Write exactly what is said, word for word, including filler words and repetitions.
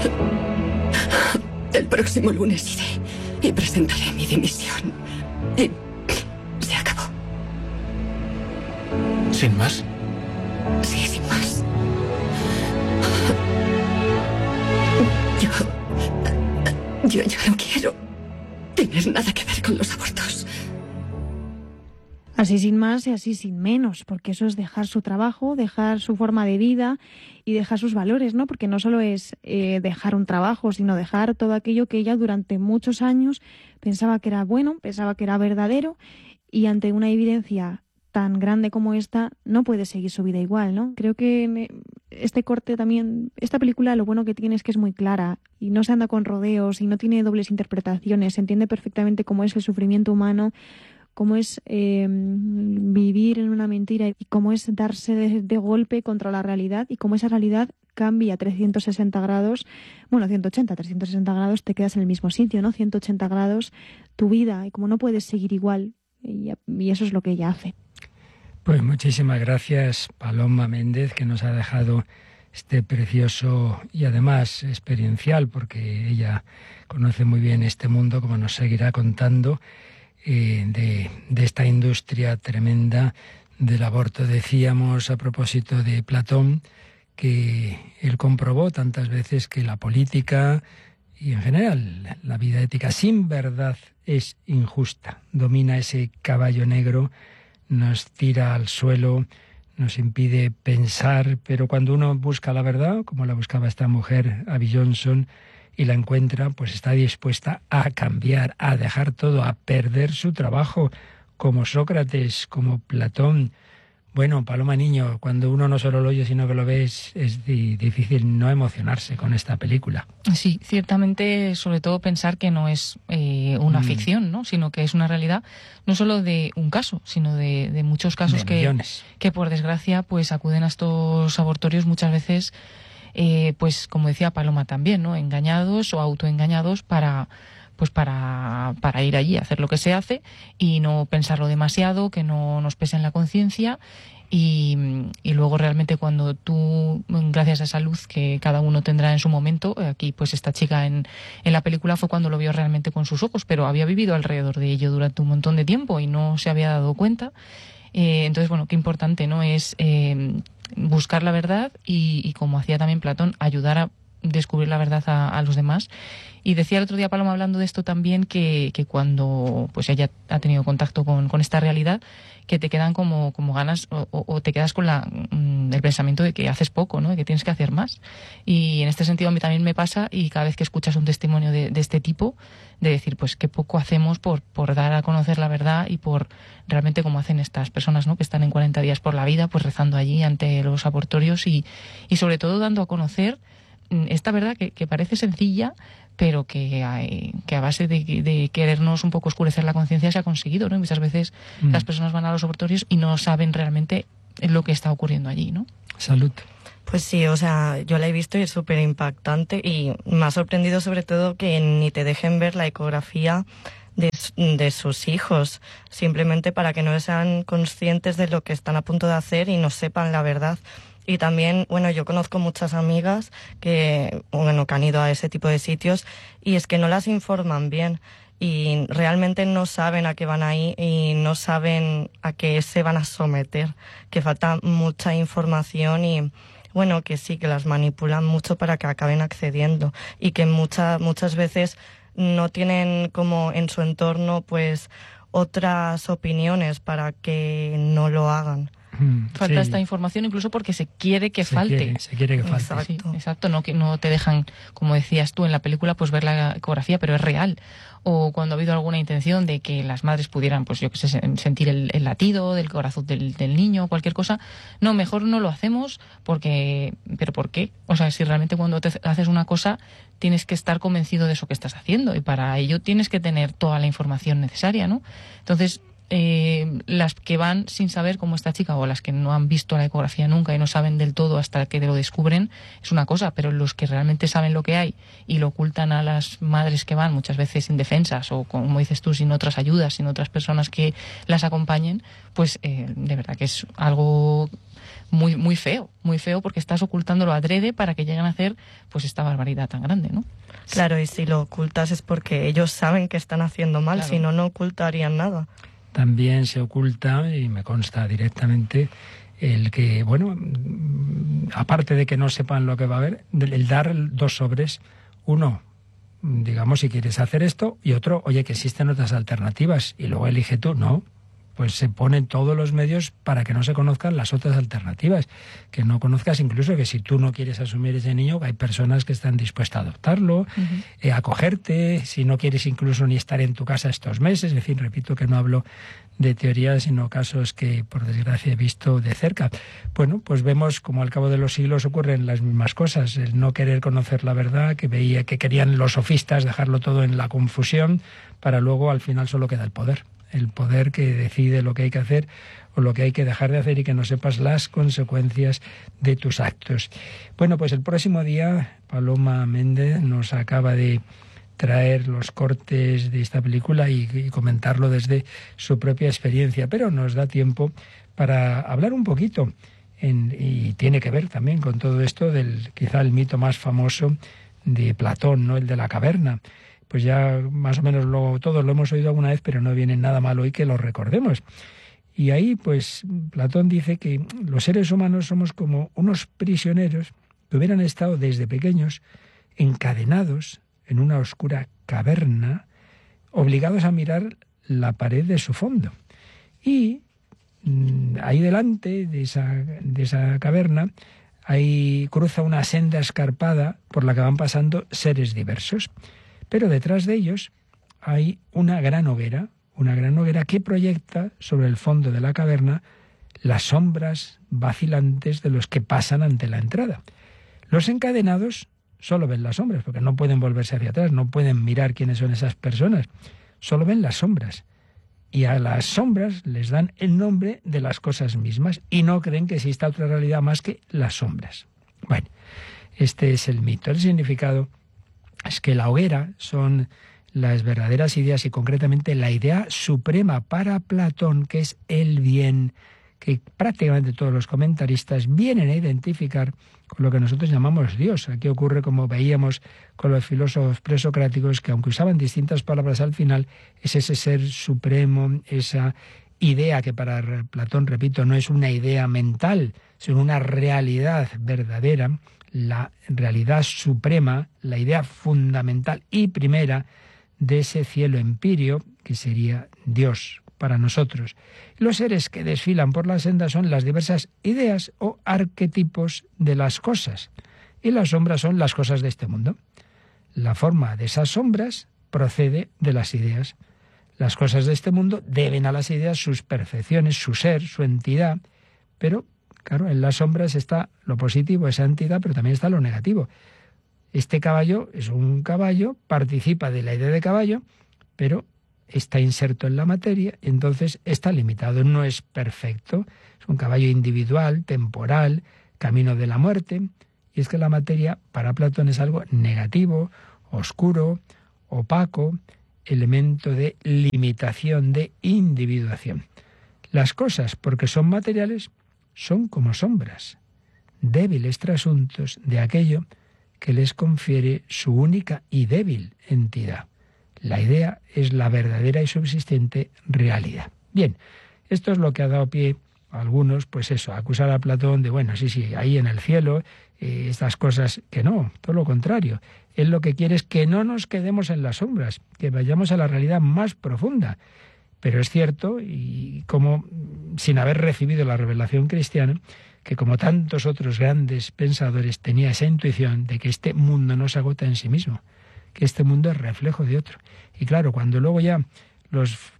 El próximo lunes iré y presentaré mi dimisión. Y se acabó. ¿Sin más? Sí, sin más. Yo... Yo ya no quiero tener nada que ver con los abortos. Así sin más y así sin menos, porque eso es dejar su trabajo, dejar su forma de vida y dejar sus valores, ¿no? Porque no solo es eh, dejar un trabajo, sino dejar todo aquello que ella durante muchos años pensaba que era bueno, pensaba que era verdadero, y ante una evidencia tan grande como esta, no puede seguir su vida igual, ¿no? Creo que este corte también, esta película lo bueno que tiene es que es muy clara y no se anda con rodeos y no tiene dobles interpretaciones, se entiende perfectamente cómo es el sufrimiento humano, cómo es eh, vivir en una mentira y cómo es darse de, de golpe contra la realidad y cómo esa realidad cambia trescientos sesenta grados, bueno, ciento ochenta, trescientos sesenta grados, te quedas en el mismo sitio, ¿no? ciento ochenta grados tu vida y como no puedes seguir igual y, y eso es lo que ella hace. Pues muchísimas gracias, Paloma Méndez, que nos ha dejado este precioso y además experiencial, porque ella conoce muy bien este mundo, como nos seguirá contando, Eh, de, de esta industria tremenda del aborto. Decíamos a propósito de Platón que él comprobó tantas veces que la política y en general la vida ética sin verdad es injusta. Domina ese caballo negro, nos tira al suelo, nos impide pensar, pero cuando uno busca la verdad, como la buscaba esta mujer, Abby Johnson, y la encuentra, pues está dispuesta a cambiar, a dejar todo, a perder su trabajo, como Sócrates, como Platón. Bueno, Paloma Niño, cuando uno no solo lo oye, sino que lo ve, es, es di- difícil no emocionarse con esta película. Sí, ciertamente, sobre todo pensar que no es eh, una mm. ficción, ¿no? Sino que es una realidad, no solo de un caso, sino de, de muchos casos de que, millones. que, por desgracia, pues acuden a estos abortorios muchas veces, eh, pues como decía Paloma también, ¿no? Engañados o autoengañados para... pues para, para ir allí a hacer lo que se hace y no pensarlo demasiado, que no nos pese en la conciencia y, y luego realmente cuando tú, gracias a esa luz que cada uno tendrá en su momento, aquí pues esta chica en, en la película fue cuando lo vio realmente con sus ojos, pero había vivido alrededor de ello durante un montón de tiempo y no se había dado cuenta. Eh, entonces, bueno, qué importante, ¿no? Es eh, buscar la verdad y, y como hacía también Platón, ayudar a descubrir la verdad a, a los demás. Y decía el otro día Paloma hablando de esto también que, que cuando pues ella ha tenido contacto con, con esta realidad, que te quedan como, como ganas o, o te quedas con la, el pensamiento de que haces poco, ¿no? De que tienes que hacer más. Y en este sentido a mí también me pasa, y cada vez que escuchas un testimonio de, de este tipo, de decir pues qué poco hacemos por, por dar a conocer la verdad y por realmente como hacen estas personas, ¿no? Que están en cuarenta días por la vida, pues rezando allí ante los abortorios y, y sobre todo dando a conocer esta verdad que, que parece sencilla, pero que, hay, que a base de, de querernos un poco oscurecer la conciencia se ha conseguido, ¿no? Y muchas veces mm. las personas van a los abortorios y no saben realmente lo que está ocurriendo allí, ¿no? Salud. Pues sí, o sea, yo la he visto y es súper impactante y me ha sorprendido sobre todo que ni te dejen ver la ecografía de, de sus hijos, simplemente para que no sean conscientes de lo que están a punto de hacer y no sepan la verdad. Y también, bueno, yo conozco muchas amigas que, bueno, que han ido a ese tipo de sitios y es que no las informan bien y realmente no saben a qué van ahí y no saben a qué se van a someter, que falta mucha información y, bueno, que sí, que las manipulan mucho para que acaben accediendo y que muchas muchas veces no tienen como en su entorno, pues, otras opiniones para que no lo hagan. Falta sí. esta información incluso porque se quiere que se falte. Quiere, se quiere que falte. Exacto. Sí, exacto, no, que no te dejan, como decías tú en la película, pues ver la ecografía, pero es real. O cuando ha habido alguna intención de que las madres pudieran, pues yo qué sé, sentir el, el latido del corazón del, del niño o cualquier cosa. No, mejor no lo hacemos porque... ¿Pero por qué? O sea, si realmente cuando te haces una cosa tienes que estar convencido de eso que estás haciendo y para ello tienes que tener toda la información necesaria, ¿no? Entonces... Eh, las que van sin saber, como esta chica, o las que no han visto la ecografía nunca y no saben del todo hasta que lo descubren, es una cosa, pero los que realmente saben lo que hay y lo ocultan a las madres que van muchas veces indefensas o, como dices tú, sin otras ayudas, sin otras personas que las acompañen, pues eh, de verdad que es algo muy muy feo, muy feo, porque estás ocultándolo adrede para que lleguen a hacer pues esta barbaridad tan grande, ¿no? Claro, y si lo ocultas es porque ellos saben que están haciendo mal, Claro. si no, no ocultarían nada. También se oculta, y me consta directamente, el que, bueno, aparte de que no sepan lo que va a haber, el dar dos sobres, uno, digamos, si quieres hacer esto, y otro, oye, que existen otras alternativas, y luego elige tú, ¿no? Pues se ponen todos los medios para que no se conozcan las otras alternativas, que no conozcas incluso que si tú no quieres asumir ese niño, hay personas que están dispuestas a adoptarlo, uh-huh. eh, a acogerte, si no quieres incluso ni estar en tu casa estos meses, en fin, repito que no hablo de teorías, sino casos que por desgracia he visto de cerca. Bueno, pues vemos como al cabo de los siglos ocurren las mismas cosas, el no querer conocer la verdad, que veía que querían los sofistas dejarlo todo en la confusión, para luego al final solo queda el poder. El poder que decide lo que hay que hacer o lo que hay que dejar de hacer y que no sepas las consecuencias de tus actos. Bueno, pues el próximo día Paloma Méndez nos acaba de traer los cortes de esta película y, y comentarlo desde su propia experiencia, pero nos da tiempo para hablar un poquito, en, y tiene que ver también con todo esto del quizá el mito más famoso de Platón, ¿no? El de la caverna. Pues ya más o menos lo, todos lo hemos oído alguna vez, pero no viene nada mal hoy que lo recordemos. Y ahí, pues, Platón dice que los seres humanos somos como unos prisioneros que hubieran estado desde pequeños encadenados en una oscura caverna, obligados a mirar la pared de su fondo. Y mmm, ahí delante de esa, de esa caverna, ahí cruza una senda escarpada por la que van pasando seres diversos. Pero detrás de ellos hay una gran hoguera, una gran hoguera que proyecta sobre el fondo de la caverna las sombras vacilantes de los que pasan ante la entrada. Los encadenados solo ven las sombras, porque no pueden volverse hacia atrás, no pueden mirar quiénes son esas personas, solo ven las sombras. Y a las sombras les dan el nombre de las cosas mismas y no creen que exista otra realidad más que las sombras. Bueno, este es el mito. El significado es que la hoguera son las verdaderas ideas y concretamente la idea suprema para Platón, que es el bien, que prácticamente todos los comentaristas vienen a identificar con lo que nosotros llamamos Dios. Aquí ocurre como veíamos con los filósofos presocráticos, que aunque usaban distintas palabras al final, es ese ser supremo, esa idea que para Platón, repito, no es una idea mental, sino una realidad verdadera, la realidad suprema, la idea fundamental y primera de ese cielo empíreo que sería Dios para nosotros. Los seres que desfilan por la senda son las diversas ideas o arquetipos de las cosas, y las sombras son las cosas de este mundo. La forma de esas sombras procede de las ideas. Las cosas de este mundo deben a las ideas sus perfecciones, su ser, su entidad, pero claro, en las sombras está lo positivo, esa entidad, pero también está lo negativo. Este caballo es un caballo, participa de la idea de caballo, pero está inserto en la materia y entonces está limitado, no es perfecto. Es un caballo individual, temporal, camino de la muerte. Y es que la materia para Platón es algo negativo, oscuro, opaco, elemento de limitación, de individuación. Las cosas, porque son materiales, son como sombras, débiles trasuntos de aquello que les confiere su única y débil entidad. La idea es la verdadera y subsistente realidad. Bien, esto es lo que ha dado pie a algunos, pues eso, a acusar a Platón de, bueno, sí, sí, ahí en el cielo, eh, estas cosas, que no, todo lo contrario. Él lo que quiere es que no nos quedemos en las sombras, que vayamos a la realidad más profunda. Pero es cierto, y como sin haber recibido la revelación cristiana, que como tantos otros grandes pensadores tenía esa intuición de que este mundo no se agota en sí mismo, que este mundo es reflejo de otro. Y claro, cuando luego ya los